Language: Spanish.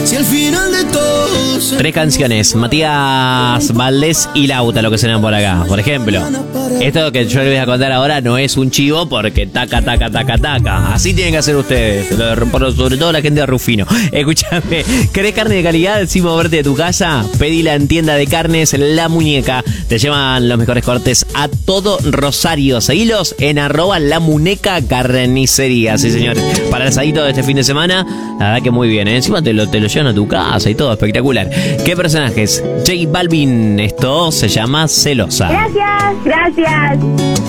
Si al final de todo... 3 canciones, Matías Valdés y Lauta, lo que suenan por acá. Por ejemplo, esto que yo les voy a contar ahora no es un chivo porque taca, taca, taca, taca. Así tienen que hacer ustedes, sobre todo la gente de Rufino. Escúchame, ¿querés carne de calidad sin moverte de tu casa? Pedila en tienda de carnes La Muñeca. Te llevan los mejores cortes a todo Rosario. Seguilos en @lamuneca carnicería. Sí, señores. Para el asadito de este fin de semana, la verdad que muy bien, ¿eh? Encima te lo llevan a tu casa y todo, espectacular. ¿Qué personajes? J Balvin, esto se llama Celosa. Gracias.